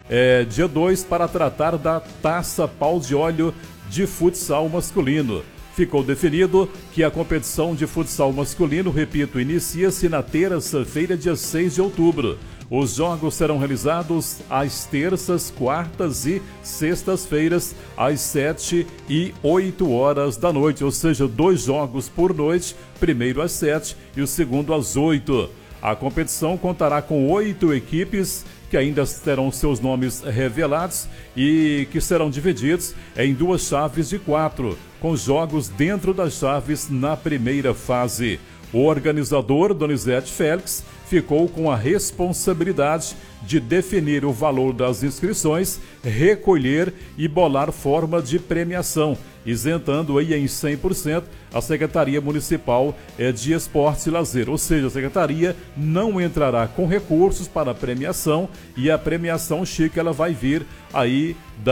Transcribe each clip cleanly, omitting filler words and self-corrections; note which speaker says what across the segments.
Speaker 1: dia 2, para tratar da Taça Pau de Óleo de futsal masculino. Ficou definido que a competição de futsal masculino, repito, inicia-se na terça-feira, dia 6 de outubro. Os jogos serão realizados às terças, quartas e sextas-feiras, às 7 e 8 horas da noite, ou seja, 2 jogos por noite, primeiro às 7 e o segundo às 8. A competição contará com 8 equipes que ainda terão seus nomes revelados e que serão divididos em 2 chaves de 4, com jogos dentro das chaves na primeira fase. O organizador, Donizete Félix, ficou com a responsabilidade de definir o valor das inscrições, recolher e bolar forma de premiação, isentando aí em 100% a Secretaria Municipal de Esportes e Lazer. Ou seja, a Secretaria não entrará com recursos para a premiação e a premiação, Chico, ela vai vir aí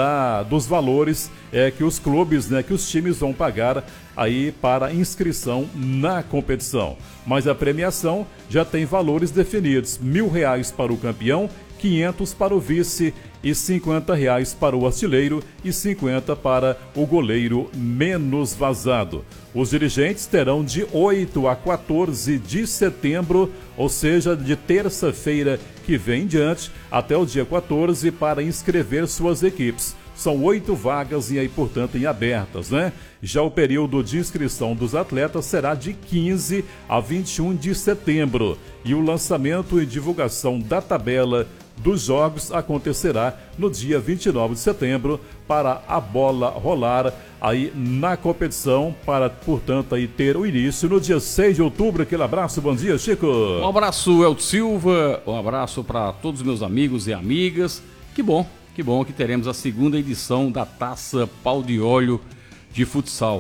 Speaker 1: dos valores que os clubes, que os times vão pagar aí para inscrição na competição. Mas a premiação já tem valores definidos: R$1.000 para o campeão, R$500 para o vice e R$50 para o artilheiro e R$50 para o goleiro menos vazado. Os dirigentes terão de 8 a 14 de setembro, ou seja, de terça-feira que vem em diante, até o dia 14, para inscrever suas equipes. São 8 vagas e aí, portanto, em abertas, Já o período de inscrição dos atletas será de 15 a 21 de setembro. E o lançamento e divulgação da tabela dos jogos acontecerá no dia 29 de setembro, para a bola rolar aí na competição, para, portanto, aí ter o início no dia 6 de outubro. Aquele abraço, bom dia, Chico.
Speaker 2: Um abraço, Elton Silva, um abraço para todos os meus amigos e amigas. Que bom que teremos a segunda edição da Taça Pau de Óleo de futsal.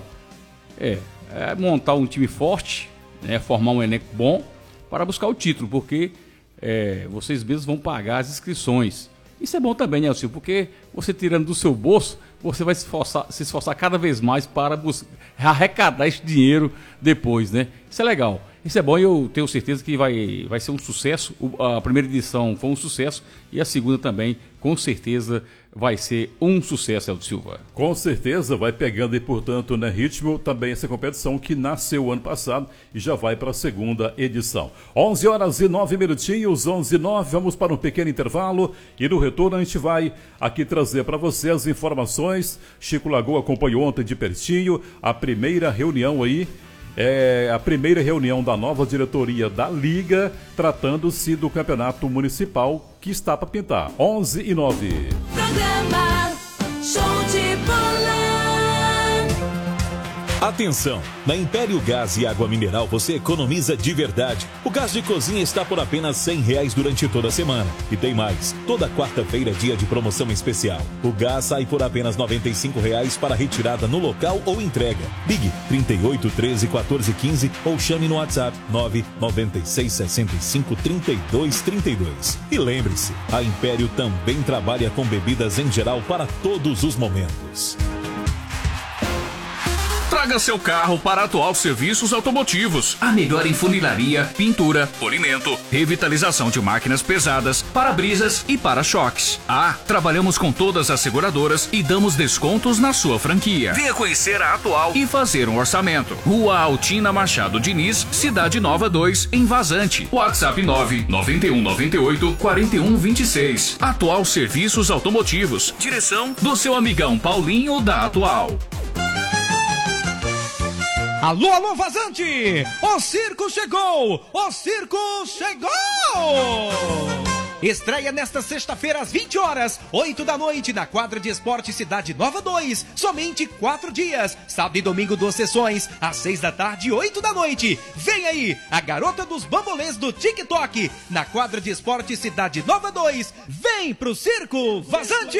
Speaker 2: É montar um time forte, formar um elenco bom para buscar o título, porque vocês mesmos vão pagar as inscrições. Isso é bom também, né, Silvio? Porque você tirando do seu bolso, você vai se esforçar cada vez mais para arrecadar esse dinheiro depois, Isso é legal. Isso é bom e eu tenho certeza que vai ser um sucesso. A primeira edição foi um sucesso e a segunda também, com certeza, vai ser um sucesso, Elton Silva.
Speaker 1: Com certeza vai pegando e, portanto, ritmo também essa competição que nasceu ano passado e já vai para a segunda edição. 11 horas e 9 minutinhos, 11h09, vamos para um pequeno intervalo e no retorno a gente vai aqui trazer para você as informações. Chico Lagoa acompanhou ontem de pertinho a primeira reunião aí, a primeira reunião da nova diretoria da Liga, tratando-se do campeonato municipal que está para pintar. 11h09.
Speaker 3: Programa Show de Bola.
Speaker 4: Atenção! Na Império Gás e Água Mineral você economiza de verdade. O gás de cozinha está por apenas R$100 durante toda a semana. E tem mais, toda quarta-feira é dia de promoção especial. O gás sai por apenas R$95 para retirada no local ou entrega. Ligue 38 13 14 15 ou chame no WhatsApp 996 65 32 32. E lembre-se, a Império também trabalha com bebidas em geral para todos os momentos.
Speaker 5: Traga seu carro para a Atual Serviços Automotivos. A melhor em funilaria, pintura, polimento, revitalização de máquinas pesadas, para-brisas e para-choques. Trabalhamos com todas as seguradoras e damos descontos na sua franquia. Venha conhecer a Atual e fazer um orçamento. Rua Altina Machado Diniz, Cidade Nova 2, em Vazante. WhatsApp 99198-4126. Atual Serviços Automotivos. Direção do seu amigão Paulinho da Atual.
Speaker 6: Alô, alô, Vazante! O circo chegou! O circo chegou! Estreia nesta sexta-feira às 20 horas, 8 da noite, na quadra de esporte Cidade Nova 2. Somente 4 dias, sábado e domingo 2 sessões, às 6 da tarde e 8 da noite. Vem aí, a garota dos bambolês do TikTok, na quadra de esporte Cidade Nova 2. Vem pro circo Vazante!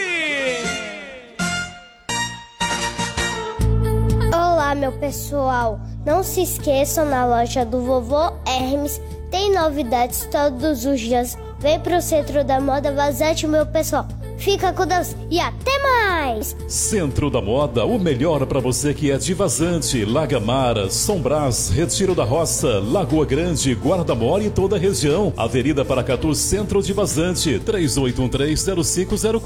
Speaker 7: Olá, meu pessoal. Não se esqueçam, na loja do Vovô Hermes tem novidades todos os dias. Vem pro Centro da Moda Vazante, meu pessoal. Fica com Deus e até mais!
Speaker 1: Centro da Moda, o melhor para você que é de Vazante, Lagamara, São Brás, Retiro da Roça, Lagoa Grande, Guarda-Mor e toda a região. Avenida Paracatu, Centro de Vazante, 3813-0504.